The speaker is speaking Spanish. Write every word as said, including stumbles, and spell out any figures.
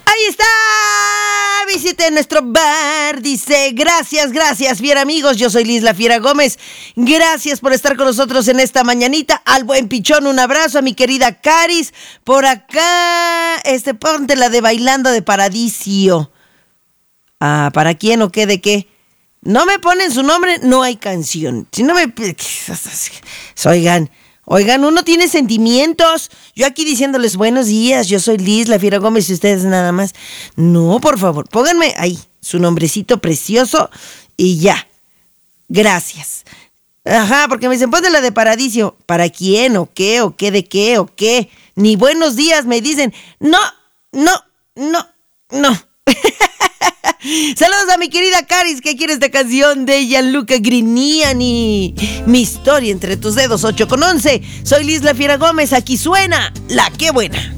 Ahí está. Visite nuestro bar. Dice, gracias, gracias, fiera amigos. Yo soy Liz La Fiera Gómez. Gracias por estar con nosotros en esta mañanita. Al buen Pichón, un abrazo. A mi querida Caris. Por acá, este, ponte la de Bailando de Paradiso. Ah, ¿para quién o qué de qué? No me ponen su nombre, no hay canción. Si no me... Oigan, oigan, uno tiene sentimientos. Yo aquí diciéndoles buenos días, yo soy Liz La Fiera Gómez y ustedes nada más. No, por favor, pónganme ahí su nombrecito precioso y ya. Gracias. Ajá, porque me dicen, ponte la de Paradiso. ¿Para quién o qué o qué de qué o qué? Ni buenos días me dicen. No, no, no, no. Saludos a mi querida Caris, que quiere esta canción de Gianluca Grignani. Mi historia entre tus dedos, ocho con once. Soy Liz La Fiera Gómez, aquí suena La Qué Buena.